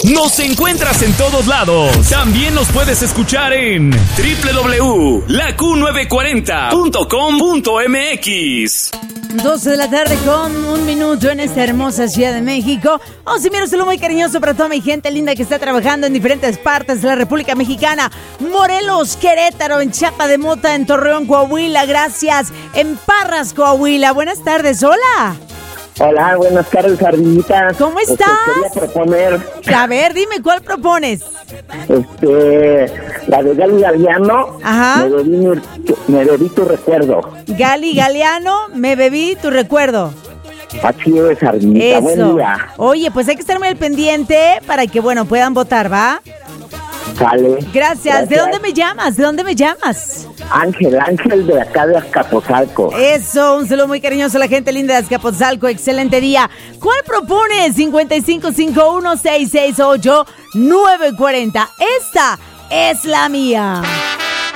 Nos encuentras en todos lados. También nos puedes escuchar en www.laQ940.com.mx. 12 de la tarde con 1 minuto en esta hermosa Ciudad de México. Un saludo muy cariñoso para toda mi gente linda que está trabajando en diferentes partes de la República Mexicana. Morelos, Querétaro, en Chiapa de Mota, en Torreón, Coahuila, gracias. En Parras, Coahuila. Buenas tardes, hola. Hola, buenas tardes, Ardillita. ¿Cómo estás? Quería proponer... A ver, dime, ¿cuál propones? La de Gali Galeano. Ajá. Me bebí tu recuerdo. Gali Galeano, me bebí tu recuerdo. Así es, Ardillita. Eso. Buen día. Oye, pues hay que estar muy al pendiente para que, puedan votar, ¿va? Sale. Gracias. ¿De dónde me llamas? Ángel de acá de Azcapotzalco. Eso, un saludo muy cariñoso a la gente linda de Azcapotzalco. Excelente día. ¿Cuál propones? 5551-668-940. Esta es la mía.